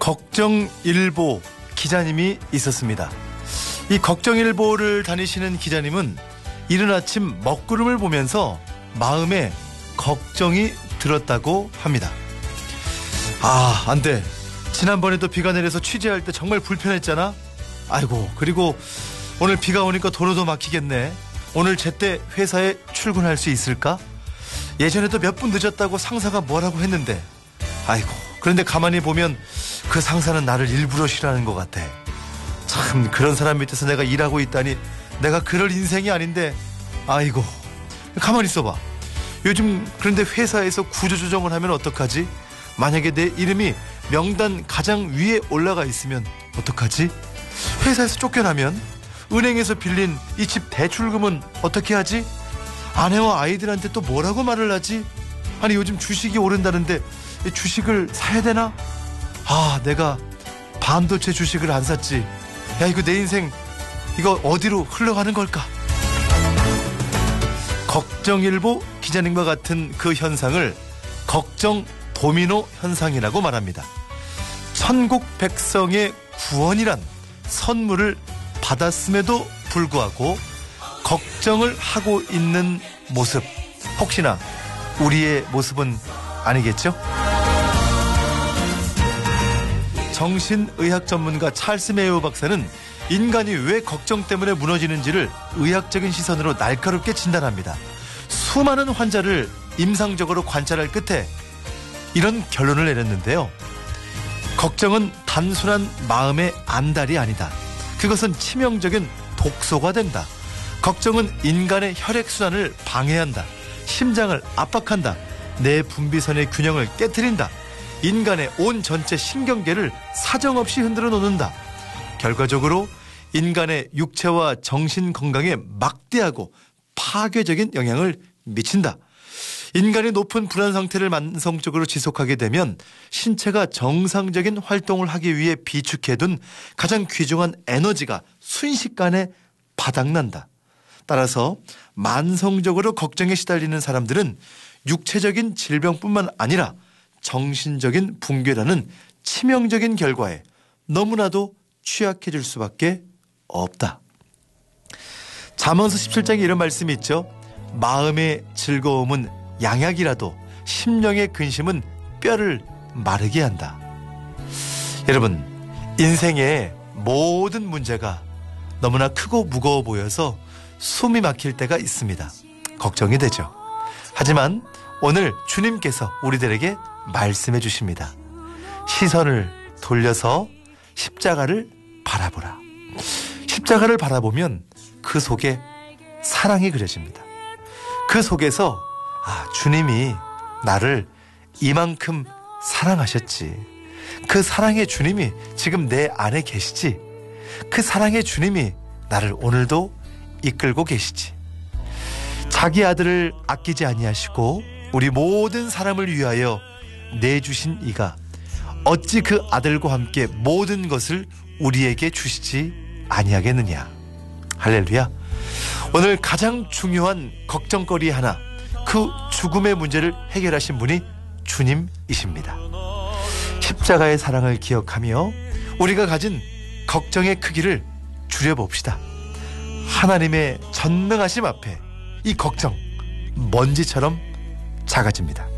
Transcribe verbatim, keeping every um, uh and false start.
걱정일보 기자님이 있었습니다. 이 걱정일보를 다니시는 기자님은 이른 아침 먹구름을 보면서 마음에 걱정이 들었다고 합니다. 아, 안 돼. 지난번에도 비가 내려서 취재할 때 정말 불편했잖아. 아이고, 그리고 오늘 비가 오니까 도로도 막히겠네. 오늘 제때 회사에 출근할 수 있을까? 예전에도 몇 분 늦었다고 상사가 뭐라고 했는데, 아이고, 그런데 가만히 보면 그 상사는 나를 일부러 싫어하는 것 같아. 참, 그런 사람 밑에서 내가 일하고 있다니 내가 그럴 인생이 아닌데. 아이고, 가만히 있어봐. 요즘 그런데 회사에서 구조조정을 하면 어떡하지? 만약에 내 이름이 명단 가장 위에 올라가 있으면 어떡하지? 회사에서 쫓겨나면 은행에서 빌린 이 집 대출금은 어떻게 하지? 아내와 아이들한테 또 뭐라고 말을 하지? 아니, 요즘 주식이 오른다는데 주식을 사야 되나? 아, 내가 반도체 주식을 안 샀지. 야, 이거 내 인생 이거 어디로 흘러가는 걸까? 걱정일보 기자님과 같은 그 현상을 걱정 도미노 현상이라고 말합니다. 천국 백성의 구원이란 선물을 받았음에도 불구하고 걱정을 하고 있는 모습, 혹시나 우리의 모습은 아니겠죠? 정신의학 전문가 찰스 메이오 박사는 인간이 왜 걱정 때문에 무너지는지를 의학적인 시선으로 날카롭게 진단합니다. 수많은 환자를 임상적으로 관찰할 끝에 이런 결론을 내렸는데요. 걱정은 단순한 마음의 안달이 아니다. 그것은 치명적인 독소가 된다. 걱정은 인간의 혈액순환을 방해한다. 심장을 압박한다. 내 분비선의 균형을 깨트린다. 인간의 온 전체 신경계를 사정없이 흔들어 놓는다. 결과적으로 인간의 육체와 정신 건강에 막대하고 파괴적인 영향을 미친다. 인간이 높은 불안 상태를 만성적으로 지속하게 되면 신체가 정상적인 활동을 하기 위해 비축해둔 가장 귀중한 에너지가 순식간에 바닥난다. 따라서 만성적으로 걱정에 시달리는 사람들은 육체적인 질병뿐만 아니라 정신적인 붕괴라는 치명적인 결과에 너무나도 취약해질 수밖에 없다. 잠언서 십칠 장에 이런 말씀이 있죠. 마음의 즐거움은 양약이라도 심령의 근심은 뼈를 마르게 한다. 여러분, 인생의 모든 문제가 너무나 크고 무거워 보여서 숨이 막힐 때가 있습니다. 걱정이 되죠. 하지만 오늘 주님께서 우리들에게 말씀해 주십니다. 시선을 돌려서 십자가를 바라보라. 십자가를 바라보면 그 속에 사랑이 그려집니다. 그 속에서 아, 주님이 나를 이만큼 사랑하셨지. 그 사랑의 주님이 지금 내 안에 계시지. 그 사랑의 주님이 나를 오늘도 이끌고 계시지. 자기 아들을 아끼지 아니하시고 우리 모든 사람을 위하여 내주신 이가 어찌 그 아들과 함께 모든 것을 우리에게 주시지 아니하겠느냐. 할렐루야. 오늘 가장 중요한 걱정거리 하나, 그 죽음의 문제를 해결하신 분이 주님이십니다. 십자가의 사랑을 기억하며 우리가 가진 걱정의 크기를 줄여봅시다. 하나님의 전능하심 앞에 이 걱정 먼지처럼 작아집니다.